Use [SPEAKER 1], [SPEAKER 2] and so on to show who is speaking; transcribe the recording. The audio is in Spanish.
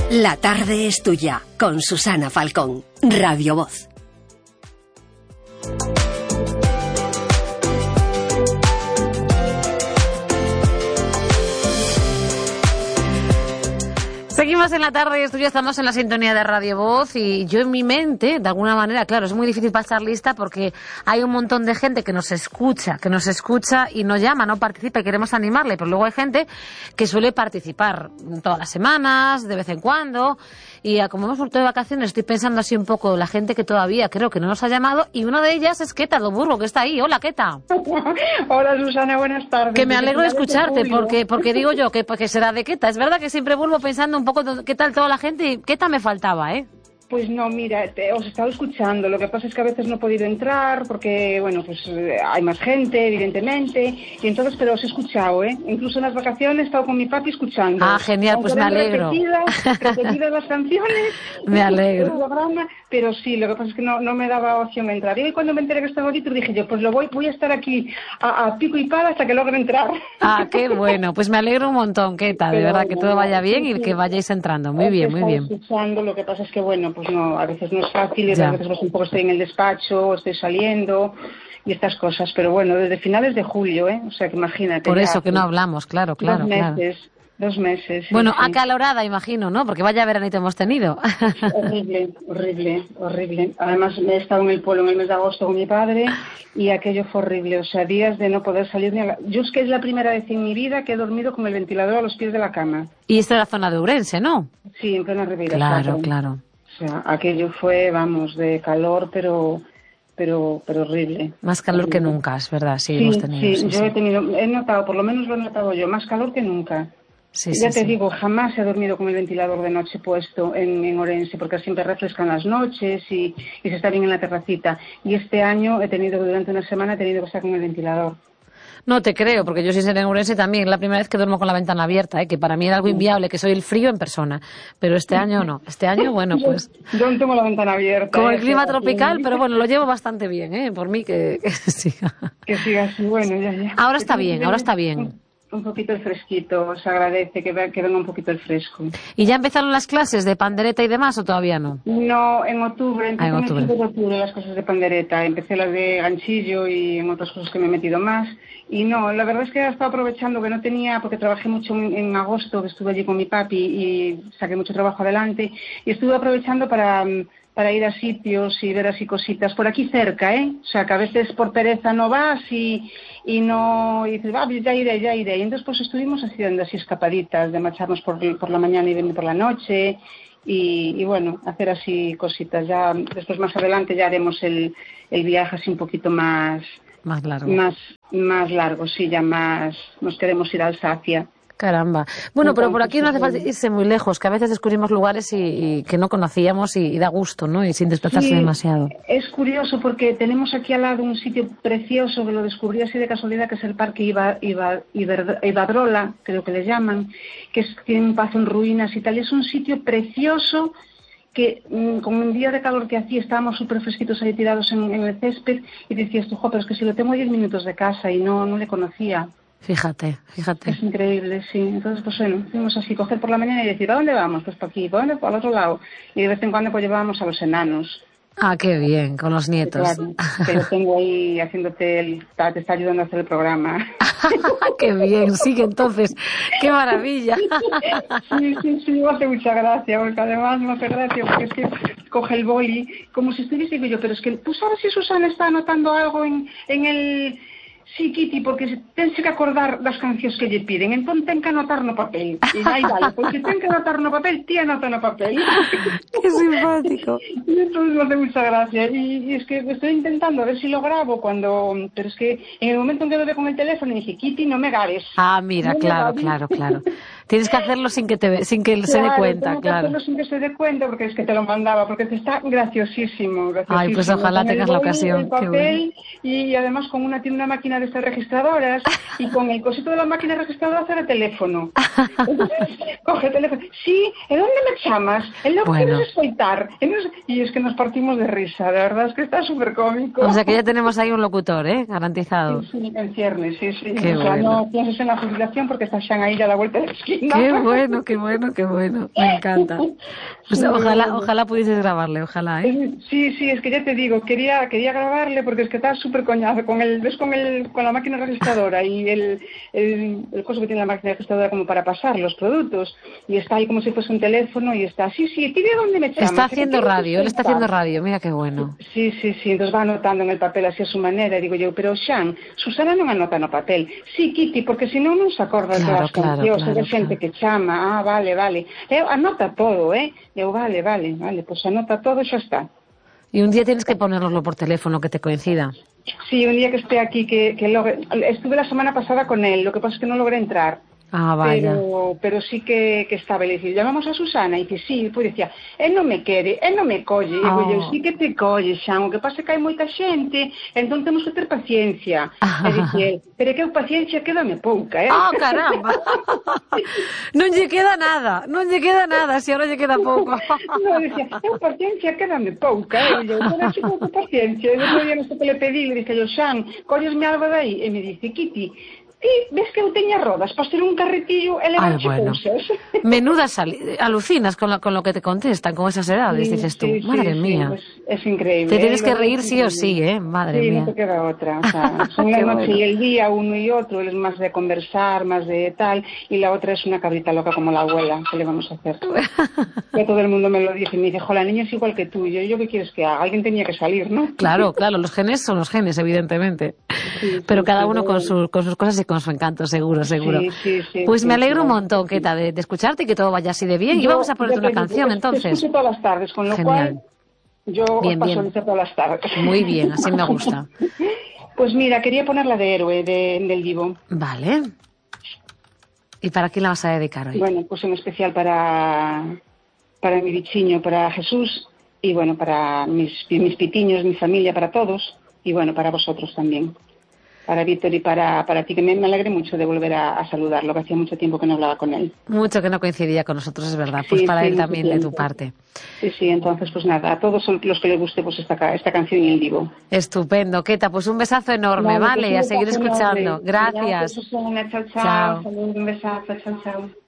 [SPEAKER 1] La tarde es tuya, con Susana Falcón, Radio Voz.
[SPEAKER 2] Seguimos en la tarde, esto ya estamos en la sintonía de Radio Voz y yo en mi mente, de alguna manera, claro, es muy difícil pasar lista porque hay un montón de gente que nos escucha y nos llama, no participa y queremos animarle, pero luego hay gente que suele participar todas las semanas, de vez en cuando, y como hemos vuelto de vacaciones estoy pensando así un poco la gente que todavía creo que no nos ha llamado y una de ellas es Queta Doburgo, que está ahí. Hola, Queta.
[SPEAKER 3] Hola, Susana, buenas tardes.
[SPEAKER 2] Que me alegro de escucharte porque digo yo que será de Queta. Es verdad que siempre vuelvo pensando un poco qué tal toda la gente y Queta me faltaba, ¿eh?
[SPEAKER 3] Pues no, mira, os he estado escuchando. Lo que pasa es que a veces no he podido entrar porque, bueno, pues hay más gente, evidentemente. Y entonces, pero os he escuchado, ¿eh? Incluso en las vacaciones he estado con mi papi escuchando.
[SPEAKER 2] Ah, genial, aunque pues me alegro.
[SPEAKER 3] Repetidas las canciones.
[SPEAKER 2] Me alegro.
[SPEAKER 3] El programa, pero sí, lo que pasa es que no me daba opción a entrar. Y cuando me enteré que estaba bonito, dije yo, pues voy a estar aquí a pico y pala hasta que logre entrar.
[SPEAKER 2] Ah, qué bueno. Pues me alegro un montón, Queta. De verdad, que todo vaya bien y que vayáis entrando. Muy bien, muy bien.
[SPEAKER 3] Escuchando, lo que pasa es que, bueno, pues no, a veces no es fácil, y a veces pues un poco estoy en el despacho, estoy saliendo y estas cosas, pero bueno, desde finales de julio, o sea que imagínate.
[SPEAKER 2] Por eso que no hablamos, claro.
[SPEAKER 3] 2 meses.
[SPEAKER 2] Bueno,
[SPEAKER 3] sí.
[SPEAKER 2] Acalorada, imagino, ¿no? Porque vaya veranito hemos tenido.
[SPEAKER 3] Horrible. Además, me he estado en el pueblo en el mes de agosto con mi padre y aquello fue horrible. O sea, días de no poder salir ni a Yo es que es la primera vez en mi vida que he dormido con el ventilador a los pies de la cama.
[SPEAKER 2] Y esta es la zona de Ourense, ¿no?
[SPEAKER 3] Sí, en plena Ribeira.
[SPEAKER 2] Claro.
[SPEAKER 3] O sea, aquello fue, de calor, pero horrible.
[SPEAKER 2] Más calor que nunca, es verdad, sí, hemos tenido.
[SPEAKER 3] Sí, yo he notado, por lo menos lo he notado yo, más calor que nunca. Ya te digo, jamás he dormido con el ventilador de noche puesto en Ourense, porque siempre refrescan las noches y se está bien en la terracita. Y este año durante una semana he tenido que estar con el ventilador.
[SPEAKER 2] No te creo, porque yo sin ser en Ourense también, es la primera vez que duermo con la ventana abierta, que para mí era algo inviable, que soy el frío en persona. Pero este año no. Este año, bueno, pues...
[SPEAKER 3] Yo no tengo la ventana abierta.
[SPEAKER 2] Como el clima tropical, pero bueno, lo llevo bastante bien, por mí que siga.
[SPEAKER 3] Que siga así, bueno, ya.
[SPEAKER 2] Ahora está bien.
[SPEAKER 3] Un poquito el fresquito, os agradece que venga un poquito el fresco.
[SPEAKER 2] ¿Y ya empezaron las clases de pandereta y demás o todavía no?
[SPEAKER 3] No, en octubre.
[SPEAKER 2] En
[SPEAKER 3] octubre las cosas de pandereta. Empecé las de ganchillo y en otras cosas que me he metido más. Y no, la verdad es que he estado aprovechando que no tenía, porque trabajé mucho en agosto, que estuve allí con mi papi y saqué mucho trabajo adelante. Y estuve aprovechando para ir a sitios y ver así cositas por aquí cerca, O sea, que a veces por pereza no vas y dices, ya iré. Y entonces pues estuvimos haciendo así escapaditas de marcharnos por la mañana y venir por la noche y bueno, hacer así cositas. Ya después más adelante ya haremos el viaje así un poquito más
[SPEAKER 2] largo.
[SPEAKER 3] Más largo, sí, ya más nos queremos ir a Alsacia.
[SPEAKER 2] Caramba. Bueno, pero por aquí no hace falta irse muy lejos, que a veces descubrimos lugares y que no conocíamos y da gusto, ¿no? Y sin desplazarse demasiado.
[SPEAKER 3] Es curioso porque tenemos aquí al lado un sitio precioso que lo descubrí así de casualidad, que es el Parque Iberdrola, creo que le llaman, que tiene un paso en ruinas y tal. Es un sitio precioso que con un día de calor que hacía estábamos súper fresquitos ahí tirados en el césped y decías tú, pero es que si lo tengo 10 minutos de casa y no le conocía.
[SPEAKER 2] Fíjate.
[SPEAKER 3] Es increíble, sí. Entonces, pues bueno, fuimos así, coger por la mañana y decir, ¿a dónde vamos? Pues para aquí, ¿para dónde? Para el otro lado. Y de vez en cuando pues llevábamos a los enanos.
[SPEAKER 2] Ah, qué bien, con los nietos.
[SPEAKER 3] Claro, que lo tengo ahí haciéndote te está ayudando a hacer el programa.
[SPEAKER 2] Qué bien, sigue entonces. ¡Qué maravilla!
[SPEAKER 3] Sí, me hace mucha gracia, porque además me hace gracia, porque es que coge el boli, como si estuviese yo, pero es que tú sabes si Susana está anotando algo en el... Sí, Kitty, porque tens que acordar das cancións que lle piden, entón ten que anotar no papel. E aí vale, porque ten que anotar no papel, ti anota no papel.
[SPEAKER 2] Qué simpático.
[SPEAKER 3] Y entonces me hace mucha gracia. Y es que estoy intentando a ver si lo grabo pero es que en el momento en que me ve con el teléfono dije, Kitty, no me grabes.
[SPEAKER 2] Ah, mira, no claro. Tienes que hacerlo sin que se dé cuenta,
[SPEAKER 3] claro. Que hacerlo sin que se dé cuenta, porque es que te lo mandaba, porque te está graciosísimo.
[SPEAKER 2] Ay, pues ojalá tengas la ocasión.
[SPEAKER 3] El papel, y además tiene una máquina de estas registradoras y con el cosito de la máquina registradora hace el teléfono. Entonces, coge el teléfono. Sí, ¿en dónde me chamas? ¿En lo que quieres escoitar? Y es que nos partimos de risa, de verdad es que está súper cómico.
[SPEAKER 2] O sea que ya tenemos ahí un locutor, garantizado.
[SPEAKER 3] Sí, en ciernes, sí.
[SPEAKER 2] Qué
[SPEAKER 3] o sea,
[SPEAKER 2] bueno.
[SPEAKER 3] no pienses en la jubilación porque está Xan ahí ya a la vuelta de la esquina. ¿no?
[SPEAKER 2] Qué bueno, qué bueno, qué bueno. Me encanta. Pues ojalá pudieses grabarle, ojalá, ¿eh?
[SPEAKER 3] Sí, es que ya te digo, quería grabarle porque es que está súper coñazo con la máquina registradora y el coso que tiene la máquina registradora como para pasar los productos, y está ahí como si fuese un teléfono y está, sí, ¿tiene dónde me llamas?
[SPEAKER 2] Está haciendo radio, él está haciendo radio, mira qué bueno.
[SPEAKER 3] Sí, entonces va anotando en el papel así a su manera, y digo yo, pero Xan, Susana non anota no papel. Sí, Kitty, porque senón non se acorda de todas as cancións, de xente que chama, vale. Anota todo, Eu, vale, pues anota todo e xa está.
[SPEAKER 2] Y un día tienes que ponérnoslo por teléfono, que te coincida.
[SPEAKER 3] Sí, un día que esté aquí, que estuve la semana pasada con él, lo que pasa es que no logré entrar.
[SPEAKER 2] Ah, vaya.
[SPEAKER 3] Pero sí que estaba, le decía, llamamos a Susana, y dice, sí, pues decía, él non me quere, él non me colle, e digo eu, sí que te colle, Xan, o que pasa é que hai moita xente, entón temos que ter paciencia, e dice él, pero é que eu paciencia quédame pouca,
[SPEAKER 2] caramba, non lle queda nada, se ahora lle queda pouco.
[SPEAKER 3] No, decía, eu paciencia quédame pouca, e eu, pero xe pouca paciencia, e outro día non sei que le pedí, le dije yo, Xan, collesme algo de aí, e me dice, Kitty, ves que eu teña rodas para ser un carretillo e levarche cousas.
[SPEAKER 2] Menudas alucinas con lo que te contestan con esas edades, dices tú. Madre mía.
[SPEAKER 3] Pues es increíble.
[SPEAKER 2] Te tienes que reír sí o sí, madre mía.
[SPEAKER 3] Sí, no te queda otra. O sea, son la noche y el día, uno y otro, él es más de conversar, más de tal, y la otra es una cabrita loca como la abuela. ¿Qué le vamos a hacer? Que todo el mundo me lo dice y me dice, la niña es igual que tú. Y yo, ¿qué quieres que haga? Alguien tenía que salir, ¿no?
[SPEAKER 2] Claro, los genes son los genes, evidentemente. Pero cada uno con sus cosas y con su encanto, seguro.
[SPEAKER 3] Sí,
[SPEAKER 2] pues me alegro un montón, Keta, de escucharte y que todo vaya así de bien. Y vamos a ponerte una canción, entonces.
[SPEAKER 3] Te escucho todas las tardes, con lo cual yo os paso todas las tardes.
[SPEAKER 2] Muy bien, así me gusta.
[SPEAKER 3] Pues mira, quería poner la de Héroe, del Divo.
[SPEAKER 2] Vale. ¿Y para quién la vas a dedicar hoy?
[SPEAKER 3] Bueno, pues en especial para mi bichiño, para Jesús, y bueno, para mis pitiños, mi familia, para todos, y bueno, para vosotros también. Para Víctor y para ti, que me alegré mucho de volver a saludarlo, que hacía mucho tiempo que no hablaba con él.
[SPEAKER 2] Mucho que no coincidía con nosotros, es verdad. Pues para él también, de tu parte.
[SPEAKER 3] Sí, entonces pues nada, a todos los que les guste pues esta canción y el Divo.
[SPEAKER 2] Estupendo, Keta, pues un besazo enorme, ¿vale? Y a seguir escuchando. Gracias.
[SPEAKER 3] Chao. Saludos, un besazo, chao.